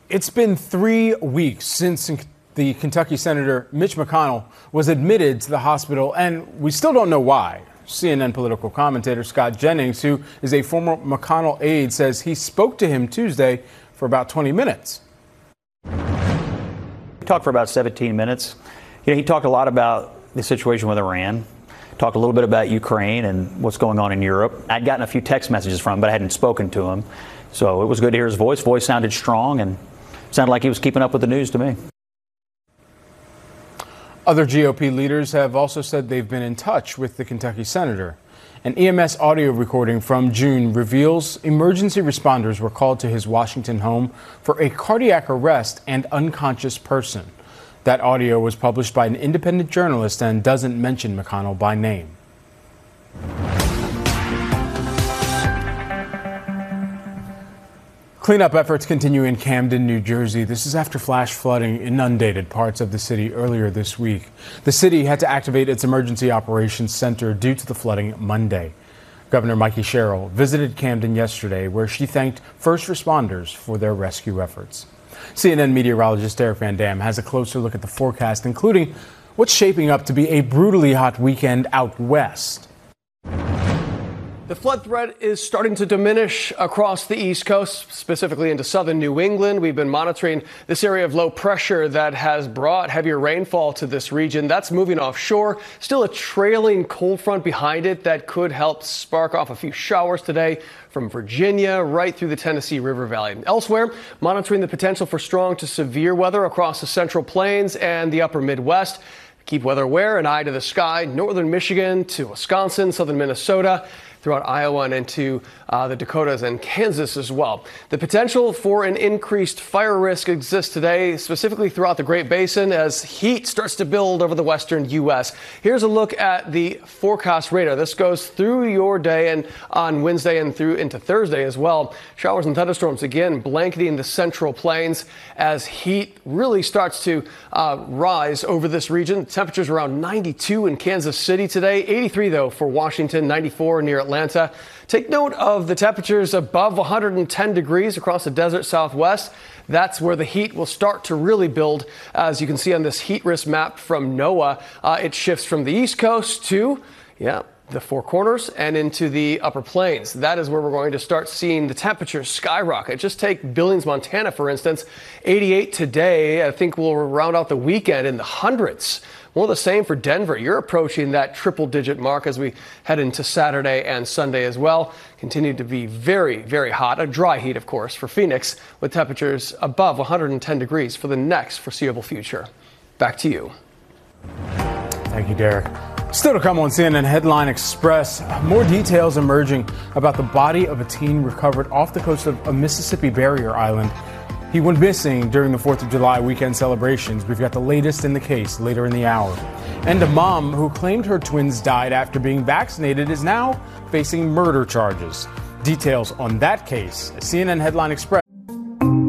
It's been 3 weeks since the Kentucky Senator Mitch McConnell was admitted to the hospital, and we still don't know why. CNN political commentator Scott Jennings, who is a former McConnell aide, says he spoke to him Tuesday for about 20 minutes. We talked for about 17 minutes. He talked a lot about the situation with Iran, talked a little bit about Ukraine and what's going on in Europe. I'd gotten a few text messages from him, but I hadn't spoken to him. So it was good to hear his voice. Voice sounded strong and sounded like he was keeping up with the news to me. Other GOP leaders have also said they've been in touch with the Kentucky senator. An EMS audio recording from June reveals emergency responders were called to his Washington home for a cardiac arrest and unconscious person. That audio was published by an independent journalist and doesn't mention McConnell by name. Cleanup efforts continue in Camden, New Jersey. This is after flash flooding inundated parts of the city earlier this week. The city had to activate its emergency operations center due to the flooding Monday. Governor Mikie Sherrill visited Camden yesterday, where she thanked first responders for their rescue efforts. CNN meteorologist Eric Van Dam has a closer look at the forecast, including what's shaping up to be a brutally hot weekend out west. The flood threat is starting to diminish across the East Coast, specifically into southern New England. We've been monitoring this area of low pressure that has brought heavier rainfall to this region. That's moving offshore. Still a trailing cold front behind it that could help spark off a few showers today from Virginia right through the Tennessee River Valley. Elsewhere, monitoring the potential for strong to severe weather across the Central Plains and the upper Midwest. Keep weather aware, an eye to the sky, northern Michigan to Wisconsin, southern Minnesota, throughout Iowa and into the Dakotas and Kansas as well. The potential for an increased fire risk exists today, specifically throughout the Great Basin as heat starts to build over the western U.S. Here's a look at the forecast radar. This goes through your day and on Wednesday and through into Thursday as well. Showers and thunderstorms again blanketing the Central Plains as heat really starts to rise over this region. Temperatures around 92 in Kansas City today, 83 though for Washington, 94 near Atlanta. Take note of the temperatures above 110 degrees across the desert Southwest. That's where the heat will start to really build. As you can see on this heat risk map from NOAA, it shifts from the East Coast to, the Four Corners and into the Upper Plains. That is where we're going to start seeing the temperatures skyrocket. Just take Billings, Montana, for instance, 88 today. I think we'll round out the weekend in the hundreds. More the same for Denver. You're approaching that triple-digit mark as we head into Saturday and Sunday as well. Continue to be very, very hot. A dry heat, of course, for Phoenix, with temperatures above 110 degrees for the next foreseeable future. Back to you. Thank you, Derek. Still to come on CNN Headline Express, more details emerging about the body of a teen recovered off the coast of a Mississippi barrier island. He went missing during the 4th of July weekend celebrations. We've got the latest in the case later in the hour. And a mom who claimed her twins died after being vaccinated is now facing murder charges. Details on that case, CNN Headline Express.